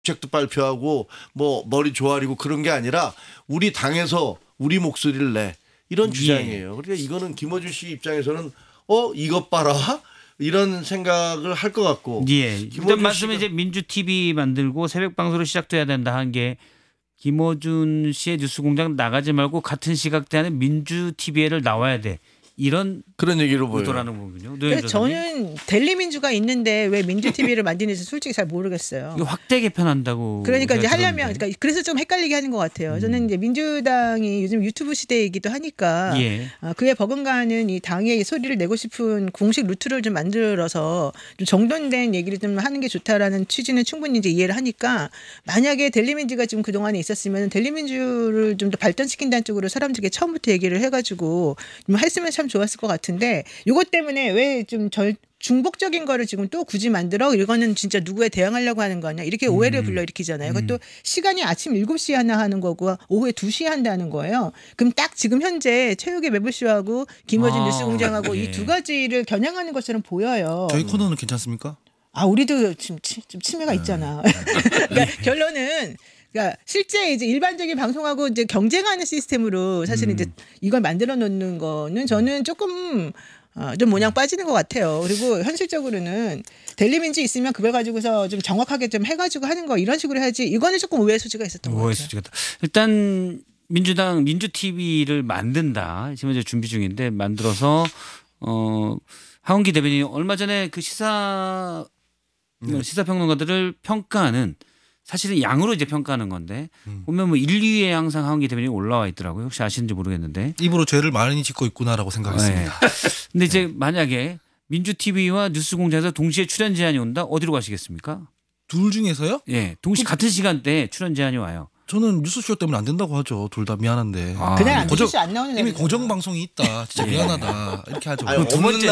책도 발표하고 뭐 머리 조아리고 그런 게 아니라 우리 당에서 우리 목소리를 내 이런 주장이에요. 그러니까 이거는 김어준 씨 입장에서는 이것 봐라 이런 생각을 할 것 같고. 예. 일단 말씀은 이제 민주 TV 만들고 새벽 방송으로 시작돼야 된다 한 게 김어준 씨의 뉴스공장 나가지 말고 같은 시각대 하는 민주 TV를 나와야 돼. 이런 그런 얘기로 보여요. 의도라는 거군요. 그래서 저는 델리민주가 있는데 왜 민주 TV를 만드는지 솔직히 잘 모르겠어요. 이거 확대 개편한다고. 그러니까 이제 하려면 그러니까 그래서 좀 헷갈리게 하는 것 같아요. 저는 이제 민주당이 요즘 유튜브 시대이기도 하니까 그에 버금가는 이 당의 소리를 내고 싶은 공식 루트를 좀 만들어서 좀 정돈된 얘기를 좀 하는 게 좋다라는 취지는 충분히 이제 이해를 하니까 만약에 델리민주가 지금 그 동안에 있었으면 델리민주를 좀 더 발전시킨다는 쪽으로 사람들에게 처음부터 얘기를 해가지고 좀 했으면 참 좋았을 것 같은데 이것 때문에 왜 좀 중복적인 거를 지금 또 굳이 만들어 이거는 진짜 누구에 대항하려고 하는 거냐 이렇게 오해를 불러일으키잖아요. 그것도 시간이 아침 7시에 하나 하는 거고 오후에 2시에 한다는 거예요. 그럼 딱 지금 현재 최욱의 매불쇼하고 김어준 뉴스공장하고 이 두 가지를 겨냥하는 것처럼 보여요. 저희 코너는 괜찮습니까? 우리도 지금 좀 침해가 있잖아. 그러니까 결론은 그러니까 실제 이제 일반적인 방송하고 이제 경쟁하는 시스템으로 사실은 이제 이걸 만들어 놓는 거는 저는 조금 좀 모양 빠지는 것 같아요. 그리고 현실적으로는 델리민주 있으면 그걸 가지고서 좀 정확하게 좀 해가지고 하는 거 이런 식으로 해야지 이거는 조금 오해 소지가 있었던 것 같아요. 일단 민주당 민주 TV를 만든다. 지금 이제 준비 중인데 만들어서 하원기 대변인이 얼마 전에 그 시사평론가들을 평가하는 사실은 양으로 이제 평가하는 건데 보면 뭐 1, 2위에 항상 하원기 대변인이 올라와 있더라고요. 혹시 아시는지 모르겠는데. 입으로 죄를 많이 짓고 있구나라고 생각했습니다. 근데 이제 만약에 민주 TV와 뉴스공장에서 동시에 출연 제안이 온다. 어디로 가시겠습니까? 둘 중에서요? 예, 동시 같은 시간대에 출연 제안이 와요. 저는 뉴스쇼 때문에 안 된다고 하죠. 둘 다 미안한데. 그날 뉴스 안 나오는 이미 고정 방송이 있다. 진짜 미안하다. 이렇게 하죠. 아니, 두 번째.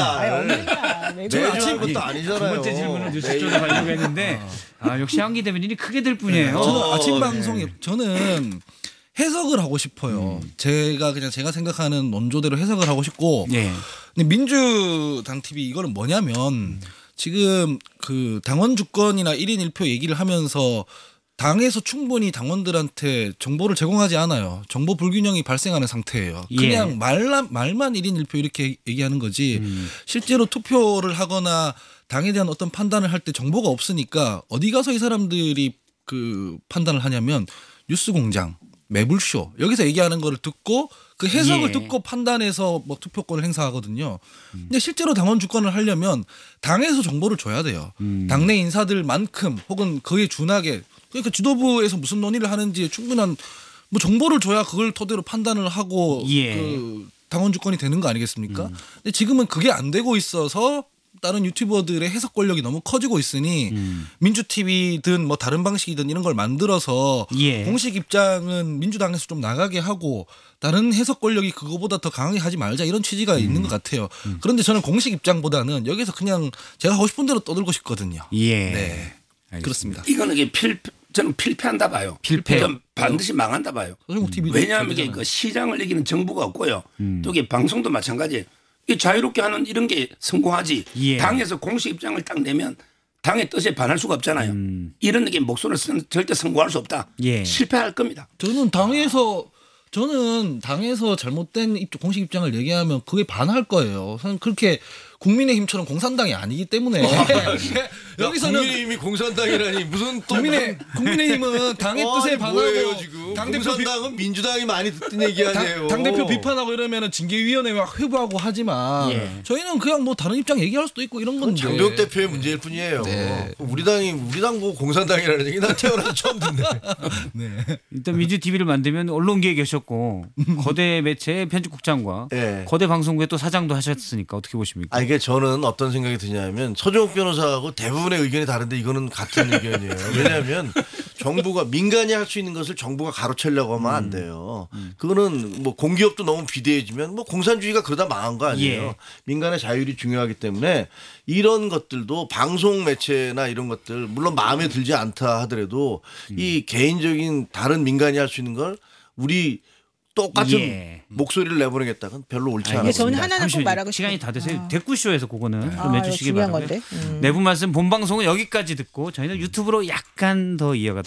매주 하는 것도 아니잖아요. 두 번째 질문은 뉴스쇼로 가려고 했는데 역시 하원기 대변인이 크게 될 뿐이에요. 저는 아침 방송에 저는 해석을 하고 싶어요. 제가 생각하는 논조대로 해석을 하고 싶고. 근데 민주당 TV 이거는 뭐냐면 지금 그 당원 주권이나 1인 1표 얘기를 하면서 당에서 충분히 당원들한테 정보를 제공하지 않아요. 정보 불균형이 발생하는 상태예요. 그냥 말만 1인 1표 이렇게 얘기하는 거지 실제로 투표를 하거나 당에 대한 어떤 판단을 할 때 정보가 없으니까 어디 가서 이 사람들이 그 판단을 하냐면 뉴스공장, 매불쇼 여기서 얘기하는 거를 듣고 그 해석을 듣고 판단해서 뭐 투표권을 행사하거든요. 근데 실제로 당원 주권을 하려면 당에서 정보를 줘야 돼요. 당내 인사들만큼 혹은 그에 준하게 그러니까 지도부에서 무슨 논의를 하는지 충분한 뭐 정보를 줘야 그걸 토대로 판단을 하고 그 당원 주권이 되는 거 아니겠습니까? 근데 지금은 그게 안 되고 있어서 다른 유튜버들의 해석 권력이 너무 커지고 있으니 민주 TV든 뭐 다른 방식이든 이런 걸 만들어서 공식 입장은 민주당에서 좀 나가게 하고 다른 해석 권력이 그거보다 더 강하게 하지 말자 이런 취지가 있는 것 같아요. 그런데 저는 공식 입장보다는 여기서 그냥 제가 하고 싶은 대로 떠들고 싶거든요. 네, 그렇습니다. 이거는 저는 필패한다 봐요. 반드시 망한다 봐요. 왜냐하면 이게 그 시장을 이기는 정부가 없고요. 또 이게 방송도 마찬가지예요. 자유롭게 하는 이런 게 성공하지. 당에서 공식 입장을 딱 내면 당의 뜻에 반할 수가 없잖아요. 이런 게 목소리를 쓰는 절대 성공할 수 없다. 실패할 겁니다. 저는 당에서 잘못된 공식 입장을 얘기하면 그게 반할 거예요. 저는 그렇게 국민의힘처럼 공산당이 아니기 때문에 여기서는 국민의힘이 공산당이라니 무슨 또 국민의힘은 당의 뜻에 반하고 지금 공산당은 민주당이 많이 듣던 얘기 아니에요. 당대표 비판하고 이러면은 징계위원회 막 회부하고 하지만 저희는 그냥 뭐 다른 입장 얘기할 수도 있고 이런 건데 장병 대표의 문제일 뿐이에요. 우리 당 뭐 공산당이라는 얘기 나 태어나서 처음 듣네. 일단 민주 TV를 만들면 언론계에 계셨고 거대 매체 편집국장과 거대 방송국의 또 사장도 하셨으니까 어떻게 보십니까? 이게 저는 어떤 생각이 드냐면 서정욱 변호사하고 대부분의 의견이 다른데 이거는 같은 의견이에요. 왜냐하면 정부가 민간이 할 수 있는 것을 정부가 가로채려고 하면 안 돼요. 그거는 뭐 공기업도 너무 비대해지면 뭐 공산주의가 그러다 망한 거 아니에요. 민간의 자율이 중요하기 때문에 이런 것들도 방송 매체나 이런 것들 물론 마음에 들지 않다 하더라도 이 개인적인 다른 민간이 할 수 있는 걸 우리 똑같은 목소리를 내보내겠다는 별로 옳지 않아요. 저는 하나는 꼭 말하고 시간이 다 돼서 대꾸쇼에서 그거는 좀 해주시기 중요한 바라고요. 건데. 내부 말씀 본방송은 여기까지 듣고 저희는 유튜브로 약간 더 이어가도록